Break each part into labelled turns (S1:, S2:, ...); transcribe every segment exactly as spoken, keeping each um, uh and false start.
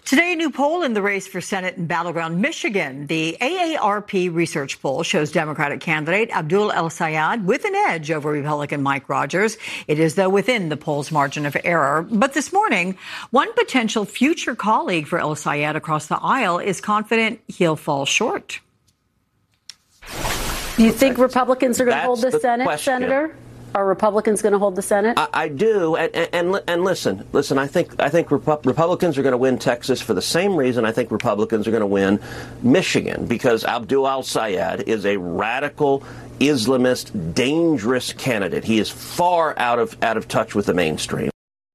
S1: Today, a new poll in the race for Senate in battleground Michigan. The A A R P research poll shows Democratic candidate Abdul El-Sayed with an edge over Republican Mike Rogers. It is, though, within the poll's margin of error. But this morning, one potential future colleague for El-Sayed across the aisle is confident he'll fall short.
S2: Do you think Republicans are going to hold the,
S3: the
S2: Senate,
S3: question.
S2: Senator? Are Republicans going to hold the Senate?
S3: I, I do, and, and and listen, listen. I think I think Repu- Republicans are going to win Texas for the same reason I think Republicans are going to win Michigan, because Abdul El-Sayed is a radical Islamist, dangerous candidate. He is far out of out of touch with the mainstream.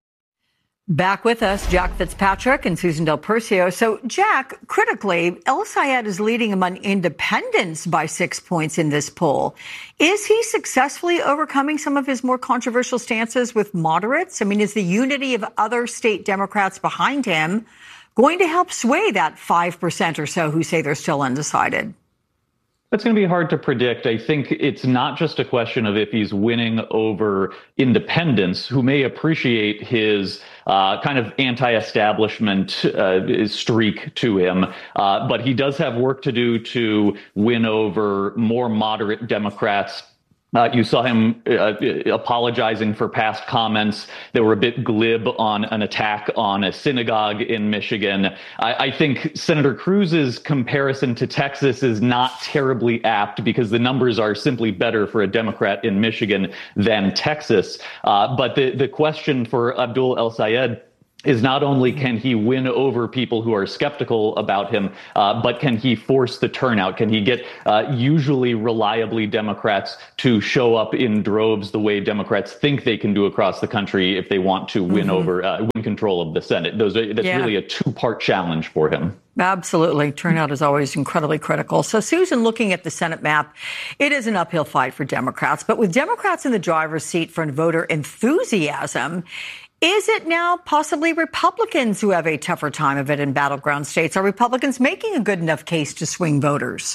S1: Back with us, Jack Fitzpatrick and Susan Del Percio. So, Jack, critically, El-Sayed is leading among independents by six points in this poll. Is he successfully overcoming some of his more controversial stances with moderates? I mean, is the unity of other state Democrats behind him going to help sway that five percent or so who say they're still undecided?
S4: It's going to be hard to predict. I think it's not just a question of if he's winning over independents who may appreciate his uh, kind of anti-establishment uh, streak to him, uh, but he does have work to do to win over more moderate Democrats. Uh, you saw him uh, apologizing for past comments that were a bit glib on an attack on a synagogue in Michigan. I, I think Senator Cruz's comparison to Texas is not terribly apt because the numbers are simply better for a Democrat in Michigan than Texas. Uh, but the, the question for Abdul El-Sayed is not only can he win over people who are skeptical about him, uh, but can he force the turnout? Can he get uh, usually reliably Democrats to show up in droves the way Democrats think they can do across the country if they want to win mm-hmm. over, uh, win control of the Senate? Those are, that's yeah. really a two-part challenge for him.
S1: Absolutely. Turnout is always incredibly critical. So, Susan, looking at the Senate map, it is an uphill fight for Democrats. But with Democrats in the driver's seat for voter enthusiasm, is it now possibly Republicans who have a tougher time of it in battleground states? Are Republicans making a good enough case to swing voters?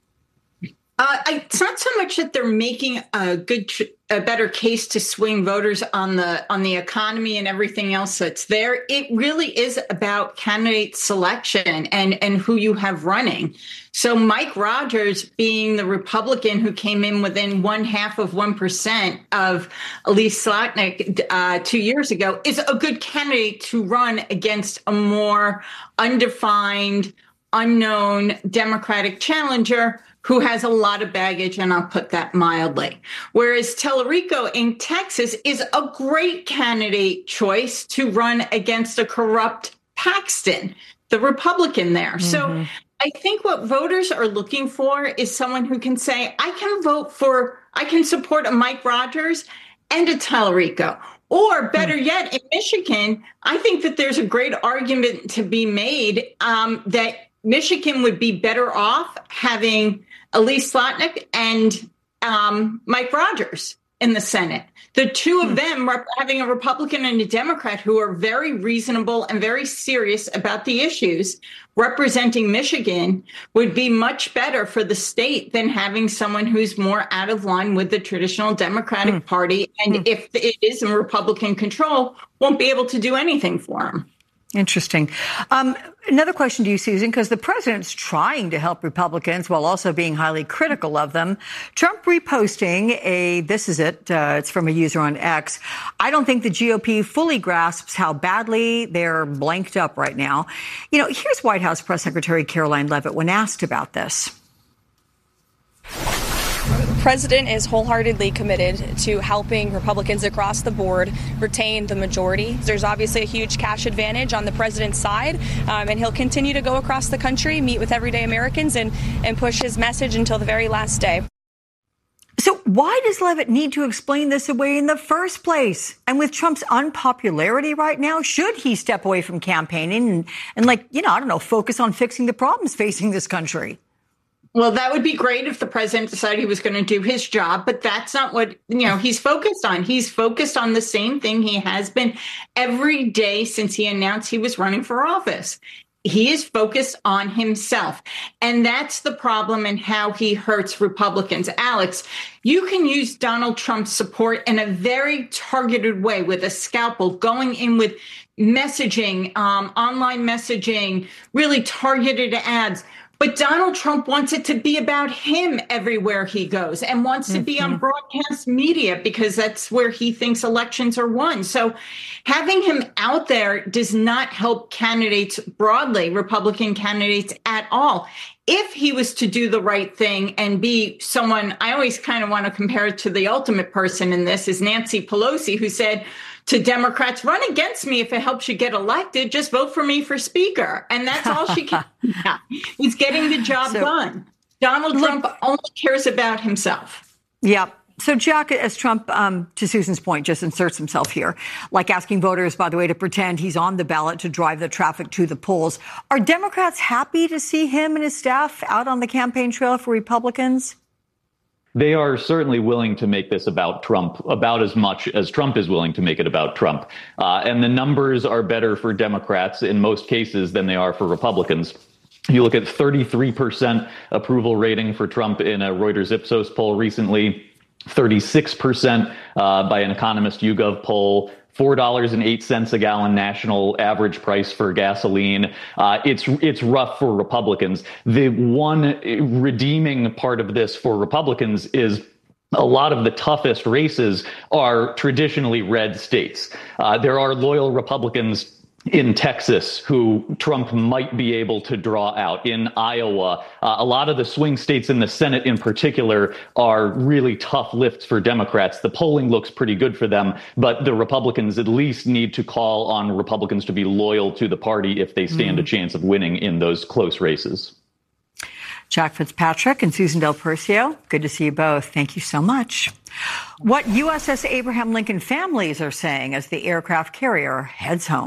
S5: Uh, I, it's not so much that they're making a good, a better case to swing voters on the on the economy and everything else that's there. It really is about candidate selection and and who you have running. So Mike Rogers, being the Republican who came in within one half of one percent of Elise Slotnick uh, two years ago, is a good candidate to run against a more undefined, unknown Democratic challenger who has a lot of baggage, and I'll put that mildly. Whereas Tellerico in Texas is a great candidate choice to run against a corrupt Paxton, the Republican there. Mm-hmm. So I think what voters are looking for is someone who can say, I can vote for, I can support a Mike Rogers and a Tellerico. Or better yet, in Michigan, I think that there's a great argument to be made um, that Michigan would be better off having Elise Slotnick and um, Mike Rogers in the Senate. The two of them rep- having a Republican and a Democrat who are very reasonable and very serious about the issues representing Michigan would be much better for the state than having someone who's more out of line with the traditional Democratic mm. Party. And mm. if it is in Republican control, won't be able to do anything for them.
S1: Interesting. Um, another question to you, Susan, because the president's trying to help Republicans while also being highly critical of them. Trump reposting a, this is it, uh, it's from a user on X. I don't think the G O P fully grasps how badly they're blanked up right now. You know, here's White House Press Secretary Caroline Leavitt when asked about this.
S6: The president is wholeheartedly committed to helping Republicans across the board retain the majority. There's obviously a huge cash advantage on the president's side, um, and he'll continue to go across the country, meet with everyday Americans, and, and push his message until the very last day.
S1: So why does Leavitt need to explain this away in the first place? And with Trump's unpopularity right now, should he step away from campaigning and, and like, you know, I don't know, focus on fixing the problems facing this country?
S5: Well, that would be great if the president decided he was going to do his job, but that's not what, you know, he's focused on. He's focused on the same thing he has been every day since he announced he was running for office. He is focused on himself. And that's the problem and how he hurts Republicans. Alex, you can use Donald Trump's support in a very targeted way with a scalpel, going in with messaging, um, online messaging, really targeted ads. But Donald Trump wants it to be about him everywhere he goes and wants mm-hmm. to be on broadcast media because that's where he thinks elections are won. So having him out there does not help candidates broadly, Republican candidates at all. If he was to do the right thing and be someone, I always kind of want to compare it to the ultimate person in this is Nancy Pelosi, who said to Democrats, run against me if it helps you get elected. Just vote for me for speaker. And that's all she can do. Is getting the job so, done. Donald Trump look, only cares about himself.
S1: Yeah. So, Jack, as Trump, um, to Susan's point, just inserts himself here, like asking voters, by the way, to pretend he's on the ballot to drive the traffic to the polls. Are Democrats happy to see him and his staff out on the campaign trail for Republicans?
S4: They are certainly willing to make this about Trump, about as much as Trump is willing to make it about Trump. Uh, and the numbers are better for Democrats in most cases than they are for Republicans. You look at thirty-three percent approval rating for Trump in a Reuters Ipsos poll recently, thirty-six percent uh, by an Economist YouGov poll, four dollars and eight cents a gallon national average price for gasoline. Uh, it's it's rough for Republicans. The one redeeming part of this for Republicans is a lot of the toughest races are traditionally red states. Uh, there are loyal Republicans in Texas who Trump might be able to draw out. In Iowa, uh, a lot of the swing states in the Senate in particular are really tough lifts for Democrats. The polling looks pretty good for them, but the Republicans at least need to call on Republicans to be loyal to the party if they stand mm. a chance of winning in those close races.
S1: Jack Fitzpatrick and Susan Del Percio, good to see you both. Thank you so much. What U S S Abraham Lincoln families are saying as the aircraft carrier heads home.